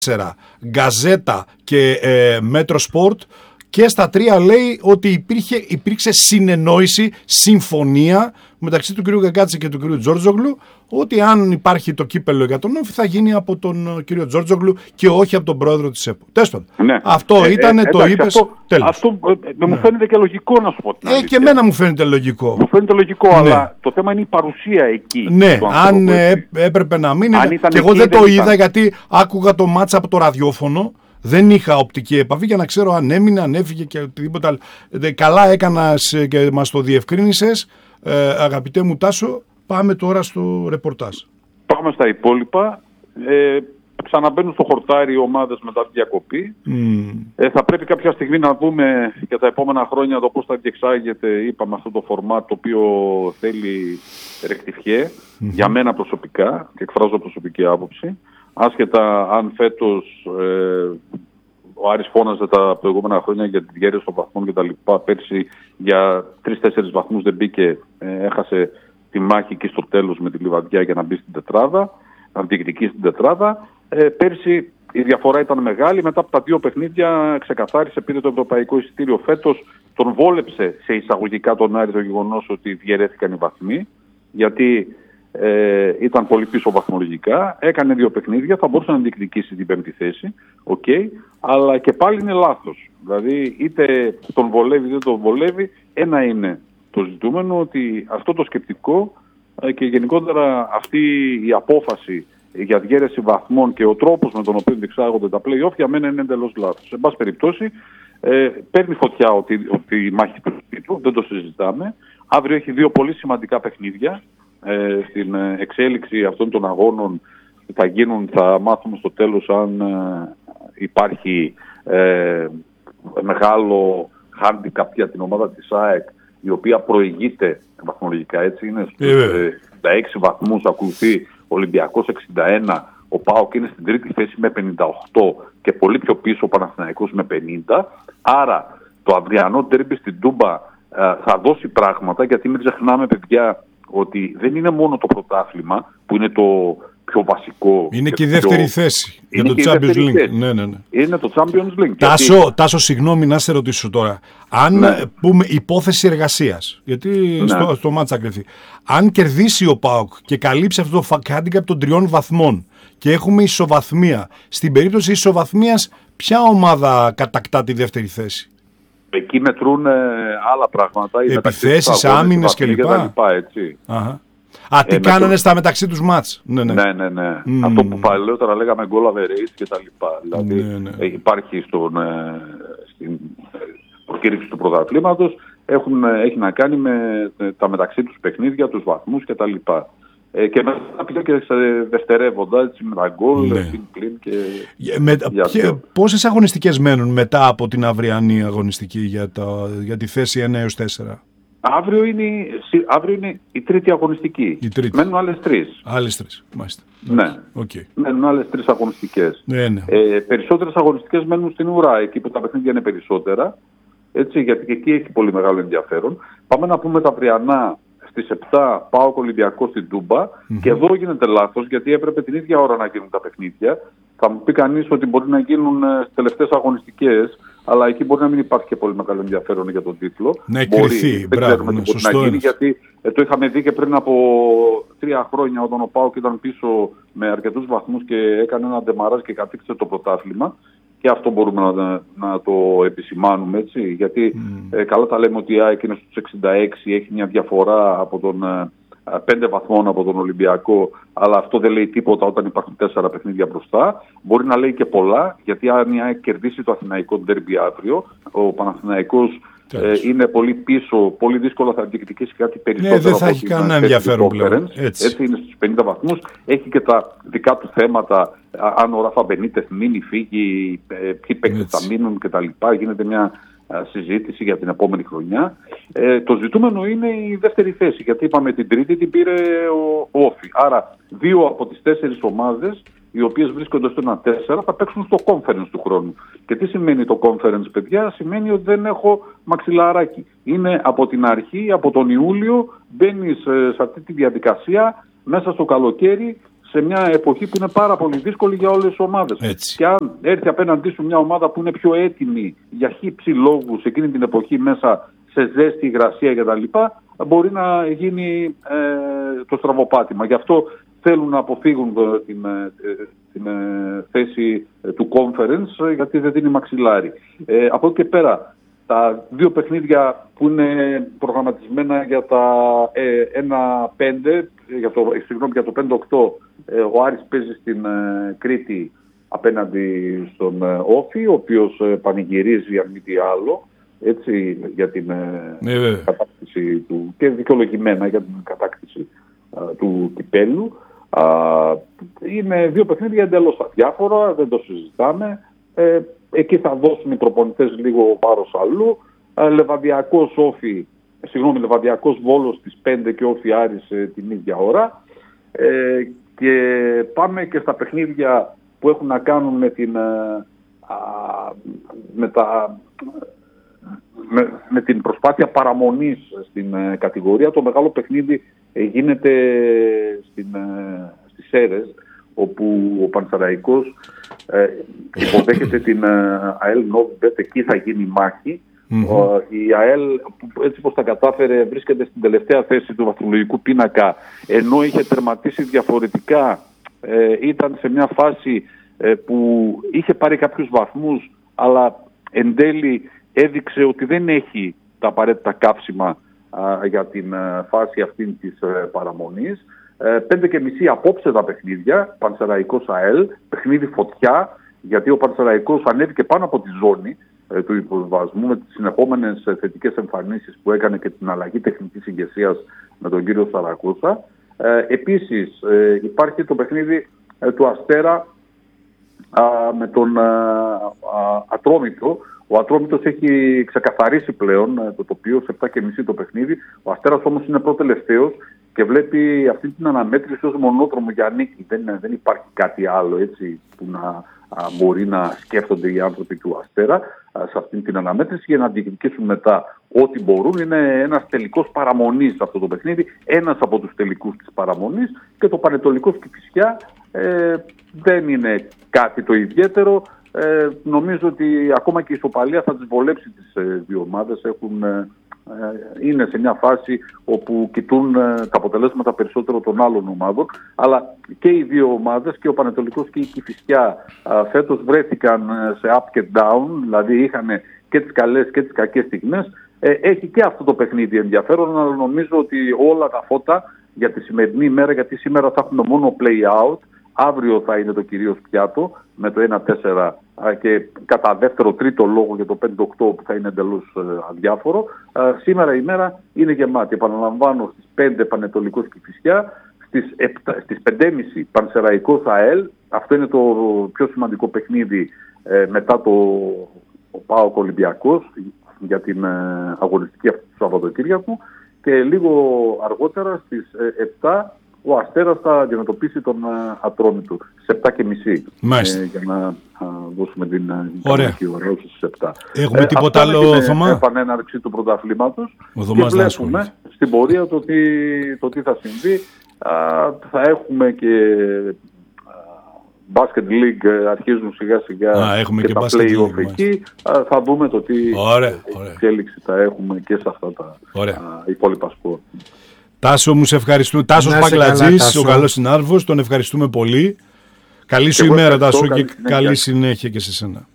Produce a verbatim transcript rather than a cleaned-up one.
Γκαζέτα και ε, Μέτρο Σπορτ, και στα τρία λέει ότι υπήρχε, υπήρξε συνεννόηση, συμφωνία μεταξύ του κ. Γκαγκάτση και του κ. Τζόρτζογλου, ότι αν υπάρχει το κύπελλο για τον Όφη θα γίνει από τον κ. Τζόρτζογλου και όχι από τον πρόεδρο της ΕΠΟ. Τέσπαν. Ναι. Αυτό ε, ήταν, ε, το εντάξει, είπες, αυτό, τέλος. Αυτό ε, μου φαίνεται και λογικό, να σου πω την Ε, και εμένα μου φαίνεται λογικό. Μου φαίνεται λογικό, ναι. αλλά το θέμα είναι η παρουσία εκεί. Ναι, αν ε, έπρεπε να μείνει. Και εγώ δεν το είδα, γιατί άκουγα το μάτσα από το ραδιόφωνο. Δεν είχα οπτική επαφή για να ξέρω αν έμεινε, αν έφυγε και οτιδήποτε άλλο. Καλά έκανας και μας το διευκρίνησες, ε, αγαπητέ μου Τάσο. Πάμε τώρα στο ρεπορτάζ. Πάμε στα υπόλοιπα. Ε, ξαναμπαίνουν στο χορτάρι οι ομάδες μετά τη διακοπή. Mm. Ε, θα πρέπει κάποια στιγμή να δούμε για τα επόμενα χρόνια το πώς θα διεξάγεται, είπαμε, αυτό το φορμάτ το οποίο θέλει ρεκτιφιέ. Mm-hmm. Για μένα προσωπικά, και εκφράζω προσωπική άποψη. Άσχετα αν φέτος ε, ο Άρης φώναζε τα προηγούμενα χρόνια για τη διέρεση των βαθμών κτλ. Πέρσι για τρεις-τέσσερις βαθμούς δεν μπήκε, ε, έχασε τη μάχη εκεί στο τέλος με τη Λιβαδιά για να μπει στην τετράδα, να διεκδικήσει στην τετράδα. Ε, πέρσι η διαφορά ήταν μεγάλη, μετά από τα δύο παιχνίδια ξεκαθάρισε, πήρε το ευρωπαϊκό εισιτήριο. Φέτος τον βόλεψε σε εισαγωγικά τον Άρη το γεγονός ότι διαιρέθηκαν οι βαθμοί, γιατί Ε, ήταν πολύ πίσω βαθμολογικά, έκανε δύο παιχνίδια, θα μπορούσε να διεκδικήσει την πέμπτη θέση, okay, αλλά και πάλι είναι λάθος. Δηλαδή είτε τον βολεύει είτε τον βολεύει, ένα είναι το ζητούμενο, ότι αυτό το σκεπτικό ε, και γενικότερα αυτή η απόφαση για διαίρεση βαθμών και ο τρόπος με τον οποίο διεξάγονται τα play-off για μένα είναι εντελώς λάθος. Σε πάση περιπτώσει ε, παίρνει φωτιά ότι, ότι η μάχη του, δεν το συζητάμε. Αύριο έχει δύο πολύ σημαντικά παιχνίδια. Ε, στην εξέλιξη αυτών των αγώνων θα γίνουν, θα μάθουμε στο τέλος αν ε, υπάρχει ε, μεγάλο handicap για την ομάδα της ΑΕΚ, η οποία προηγείται βαθμολογικά, έτσι είναι στους εξήντα έξι βαθμούς, ακολουθεί ο Ολυμπιακός εξήντα ένα, ο ΠΑΟΚ είναι στην τρίτη θέση με πενήντα οκτώ και πολύ πιο πίσω ο Παναθηναϊκός με πενήντα. Άρα το αυριανό ντέρμπι στην Τούμπα ε, θα δώσει πράγματα, γιατί μην ξεχνάμε, παιδιά, ότι δεν είναι μόνο το πρωτάθλημα που είναι το πιο βασικό. Είναι και, και η δεύτερη πιο... θέση για το Champions League. Ναι, ναι, ναι. Είναι το Champions League. Τάσο, γιατί... Τάσο, συγγνώμη να σε ρωτήσω τώρα. Αν ναι. πούμε υπόθεση εργασίας, γιατί ναι. στο, στο μάτσα κρυφθεί. Αν κερδίσει ο ΠΑΟΚ και καλύψει αυτό το handicap των τριών βαθμών και έχουμε ισοβαθμία, στην περίπτωση ισοβαθμίας ποια ομάδα κατακτά τη δεύτερη θέση? Εκεί μετρούν ε, άλλα πράγματα. Επιθέσεις, άμυνες κλπ. Α, τι ε, κάνανε το... στα μεταξύ τους μάτς. Ναι, ναι, ναι. ναι, ναι. Mm. Αυτό που παλαιότερα λέγαμε goal average και τα λοιπά. Δηλαδή ναι, ναι. Ε, υπάρχει στον, ε, στην ε, προκήρυξη του πρωταθλήματος, έχουν, ε, έχει να κάνει με ε, τα μεταξύ τους παιχνίδια, τους βαθμούς και τα λοιπά. Ε, και μετά πήγα και σε δευτερεύοντα, έτσι, με τα γκολ, ναι. πλην, πλην και... Με, και, πόσες αγωνιστικές μένουν μετά από την αυριανή αγωνιστική για, τα, για τη θέση ένα έως τέσσερα? Αύριο είναι, αύριο είναι η τρίτη αγωνιστική. Η τρίτη. Μένουν άλλες τρεις. Άλλες τρεις, μάλιστα. Ναι, okay. Μένουν άλλες τρεις αγωνιστικές. Ναι, ναι. Ε, περισσότερες αγωνιστικές μένουν στην ουρά, εκεί που τα παιχνίδια είναι περισσότερα. Έτσι, γιατί και εκεί έχει πολύ μεγάλο ενδιαφέρον. Πάμε να πούμε τα αυριανά. Στις επτά ΠΑΟΚ Ολυμπιακός στην Τούμπα mm-hmm. και εδώ γίνεται λάθος, γιατί έπρεπε την ίδια ώρα να γίνουν τα παιχνίδια. Θα μου πει κανείς ότι μπορεί να γίνουν στις τελευταίες αγωνιστικές, αλλά εκεί μπορεί να μην υπάρχει και πολύ μεγάλο ενδιαφέρον για τον τίτλο. Να εκκριθεί, μπράβο, ναι, σωστό να γίνει, γιατί ε, το είχαμε δει και πριν από τρία χρόνια, όταν ο ΠΑΟΚ ήταν πίσω με αρκετούς βαθμούς και έκανε ένα ντεμαράζ και κατήξε το πρωτάθλημα. Και αυτό μπορούμε να, να το επισημάνουμε, έτσι, γιατί mm. ε, καλά τα λέμε ότι η ΑΕΚ είναι στους εξήντα έξι, έχει μια διαφορά από τον ε, πέντε βαθμών από τον Ολυμπιακό, αλλά αυτό δεν λέει τίποτα όταν υπάρχουν τέσσερα παιχνίδια μπροστά. Μπορεί να λέει και πολλά, γιατί αν η ΑΕΚ κερδίσει το Αθηναϊκό ντέρμπι αύριο, ο Παναθηναϊκός ε, είναι πολύ πίσω, πολύ δύσκολα θα διεκδικήσει κάτι περισσότερο. Ναι, δεν θα έχει κανένα ενδιαφέρον πλέον. Έτσι. Έτσι είναι στους πενήντα βαθμούς. Έχει και τα δικά του θέματα, αν ο Ράφα Μπενίτες μείνει, φύγει, ποιοι παίκτες θα μείνουν κτλ. Γίνεται μια συζήτηση για την επόμενη χρονιά. Ε, το ζητούμενο είναι η δεύτερη θέση, γιατί είπαμε την τρίτη την πήρε ο Όφη. Άρα δύο από τις τέσσερις ομάδες, οι οποίες βρίσκονται στο ένα τέσσερα, θα παίξουν στο conference του χρόνου. Και τι σημαίνει το conference, παιδιά? Σημαίνει ότι δεν έχω μαξιλαράκι. Είναι από την αρχή, από τον Ιούλιο, μπαίνεις σε αυτή τη διαδικασία μέσα στο καλοκαίρι, σε μια εποχή που είναι πάρα πολύ δύσκολη για όλες τις ομάδες. Έτσι. Και αν έρθει απέναντί σου μια ομάδα που είναι πιο έτοιμη για χύψη λόγους εκείνη την εποχή μέσα σε ζέστη, υγρασία κτλ., μπορεί να γίνει ε, το στραβοπάτημα. Γι' αυτό θέλουν να αποφύγουν την, την θέση του conference, γιατί δεν δίνει μαξιλάρι. Ε, από εκεί και πέρα, τα δύο παιχνίδια που είναι προγραμματισμένα για τα ε, ένα πέντε, για το, συγγνώμη, για το πέντε οκτώ, ε, ο Άρης παίζει στην ε, Κρήτη απέναντι στον ε, Όφη, ο οποίος ε, πανηγυρίζει αν μη τι άλλο, έτσι, για την ε, ναι, κατάκτηση του, και δικαιολογημένα για την κατάκτηση ε, του κυπέλλου. Uh, είναι δύο παιχνίδια εντελώς αδιάφορα, δεν το συζητάμε. Ε, εκεί θα δώσουν οι προπονητές λίγο βάρος αλλού. Uh, Λεβαδιακός Όφη, συγγνώμη, Λεβαδιακός Βόλος στις πέντε και Όφη Άρης ε, την ίδια ώρα. Ε, και πάμε και στα παιχνίδια που έχουν να κάνουν με την, ε, α, με τα, με, με την προσπάθεια παραμονής στην ε, κατηγορία. Το μεγάλο παιχνίδι ε, γίνεται στην, ε, στις Σέρρες, όπου ο Πανσεραϊκός ε, υποδέχεται την ε, ΑΕΛ Νόβιμπετ. Εκεί θα γίνει η μάχη. Mm-hmm. Η ΑΕΛ, έτσι πως τα κατάφερε, βρίσκεται στην τελευταία θέση του βαθμολογικού πίνακα, ενώ είχε τερματίσει διαφορετικά. Ε, ήταν σε μια φάση ε, που είχε πάρει κάποιους βαθμούς, αλλά εν τέλει έδειξε ότι δεν έχει τα απαραίτητα κάψιμα α, για την α, φάση αυτή της α, παραμονής. Ε, πέντε και μισή απόψε τα παιχνίδια, Πανσεραϊκός ΑΕΛ, παιχνίδι φωτιά, γιατί ο Πανσεραϊκός ανέβηκε πάνω από τη ζώνη ε, του υποβιβασμού με τις συνεχόμενες ε, θετικές εμφανίσεις που έκανε και την αλλαγή τεχνικής ηγεσίας με τον κύριο Σαρακούσα. Ε, επίσης ε, υπάρχει το παιχνίδι ε, του Αστέρα α, με τον α, α, Ατρόμητο. Ο Ατρόμητος έχει ξεκαθαρίσει πλέον ε, το τοπίο σε επτά και μισή το παιχνίδι. Ο Αστέρας όμως είναι προτελευταίος και βλέπει αυτή την αναμέτρηση ως μονόδρομο για νίκη. Δεν, δεν υπάρχει κάτι άλλο έτσι που να α, μπορεί να σκέφτονται οι άνθρωποι του Αστέρα α, σε αυτή την αναμέτρηση για να διεκδικήσουν μετά ό,τι μπορούν. Είναι ένας τελικός παραμονής αυτό το παιχνίδι, ένας από τους τελικούς της παραμονής, και το Πανετολικός Κηφισιά ε, δεν είναι κάτι το ιδιαίτερο. Ε, νομίζω ότι ακόμα και η ισοπαλία θα τις βολέψει τις ε, δύο ομάδες. Έχουν, ε, ε, είναι σε μια φάση όπου κοιτούν ε, τα αποτελέσματα περισσότερο των άλλων ομάδων, αλλά και οι δύο ομάδες, και ο Πανετολικός και η Κηφισιά, ε, φέτος βρέθηκαν ε, σε up και down, δηλαδή είχαν και τις καλές και τις κακές στιγμές. Ε, έχει και αυτό το παιχνίδι ενδιαφέρον, αλλά νομίζω ότι όλα τα φώτα για τη σημερινή ημέρα, γιατί σήμερα θα έχουμε μόνο play out. Αύριο θα είναι το κυρίως πιάτο με το ένα τέσσερα και κατά δεύτερο τρίτο λόγο για το πέντε οκτώ που θα είναι εντελώς αδιάφορο. Σήμερα η μέρα είναι γεμάτη. Επαναλαμβάνω, στις πέντε Πανετολικός Κηφισιά, στις, στις πέντε και μισή Πανσεραϊκός ΑΕΛ. Αυτό είναι το πιο σημαντικό παιχνίδι ε, μετά το ΠΑΟΚ Ολυμπιακός για την ε, αγωνιστική αυτή του Σαββατοκύριακου, και λίγο αργότερα στις ε, επτά ο Αστέρας θα αντιμετωπίσει τον uh, Ατρόμητο σε επτά και μισή ε, για να uh, δώσουμε την κανονική ώρα στις επτά. Έχουμε ε, τίποτα άλλο, Θωμά? Είναι επανέναρξη του πρωταθλήματος και βλέπουμε στην πορεία το τι, το τι θα συμβεί. Uh, θα έχουμε και uh, Basket League, αρχίζουν σιγά σιγά Α, και, και τα play-off εκεί. Uh, θα δούμε το τι εξέλιξη θα έχουμε και σε αυτά τα uh, υπόλοιπα σπορ. Τάσο, μου σε ευχαριστούμε. Τάσος Παγκλατζής, ο καλός συνάδελφος, τον ευχαριστούμε πολύ. Καλή σου ημέρα, Τάσο, και καλή συνέχεια και σε σένα.